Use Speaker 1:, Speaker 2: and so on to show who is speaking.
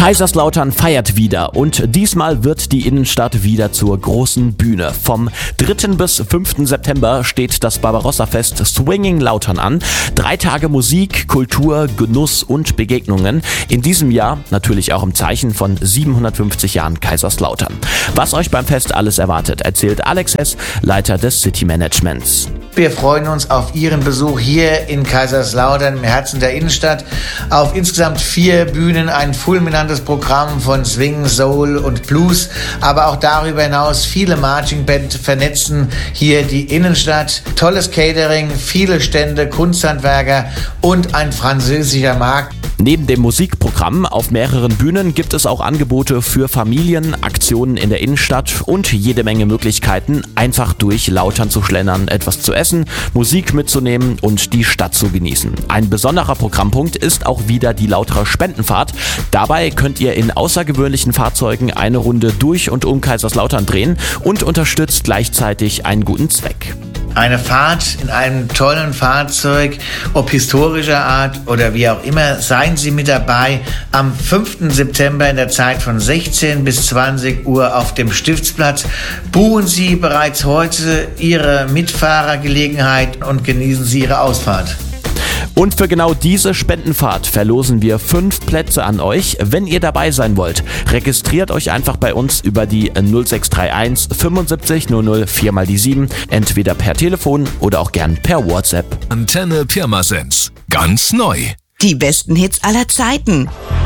Speaker 1: Kaiserslautern feiert wieder und diesmal wird die Innenstadt wieder zur großen Bühne. Vom 3. bis 5. September steht das Barbarossa-Fest Swinging Lautern an. 3 Tage Musik, Kultur, Genuss und Begegnungen. In diesem Jahr natürlich auch im Zeichen von 750 Jahren Kaiserslautern. Was euch beim Fest alles erwartet, erzählt Alex Hess, Leiter des City Managements.
Speaker 2: Wir freuen uns auf Ihren Besuch hier in Kaiserslautern im Herzen der Innenstadt. Auf insgesamt 4 Bühnen ein fulminantes Programm von Swing, Soul und Blues, aber auch darüber hinaus viele Marching-Band vernetzen hier die Innenstadt. Tolles Catering, viele Stände, Kunsthandwerker und ein französischer Markt.
Speaker 1: Neben dem Musikprogramm auf mehreren Bühnen gibt es auch Angebote für Familien, Aktionen in der Innenstadt und jede Menge Möglichkeiten, einfach durch Lautern zu schlendern, etwas zu essen, Musik mitzunehmen und die Stadt zu genießen. Ein besonderer Programmpunkt ist auch wieder die Lauterer Spendenfahrt. Dabei könnt ihr in außergewöhnlichen Fahrzeugen eine Runde durch und um Kaiserslautern drehen und unterstützt gleichzeitig einen guten Zweck.
Speaker 2: Eine Fahrt in einem tollen Fahrzeug, ob historischer Art oder wie auch immer, seien Sie mit dabei am 5. September in der Zeit von 16 bis 20 Uhr auf dem Stiftsplatz. Buchen Sie bereits heute Ihre Mitfahrergelegenheit und genießen Sie Ihre Ausfahrt.
Speaker 1: Und für genau diese Spendenfahrt verlosen wir 5 Plätze an euch. Wenn ihr dabei sein wollt, registriert euch einfach bei uns über die 0631 75 00 4x7, entweder per Telefon oder auch gern per WhatsApp.
Speaker 3: Antenne Pirmasens. Ganz neu.
Speaker 4: Die besten Hits aller Zeiten.